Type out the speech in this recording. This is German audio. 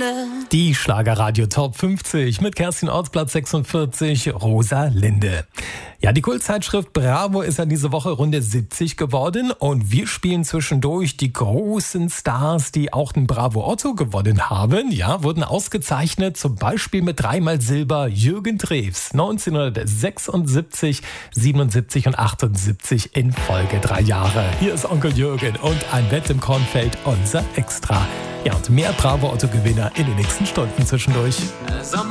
Die Schlagerradio Top 50 mit Kerstin Orts, Platz 46, Rosalinde. Ja, die Kultzeitschrift Bravo ist ja diese Woche Runde 70 geworden und wir spielen zwischendurch die großen Stars, die auch den Bravo Otto gewonnen haben. Ja, wurden ausgezeichnet, zum Beispiel mit 3-mal Silber Jürgen Drews 1976, 77 und 78 in Folge 3 Jahre. Hier ist Onkel Jürgen und ein Bett im Kornfeld, unser Extra. Ja, und mehr Bravo Otto Gewinner in den nächsten Stunden zwischendurch.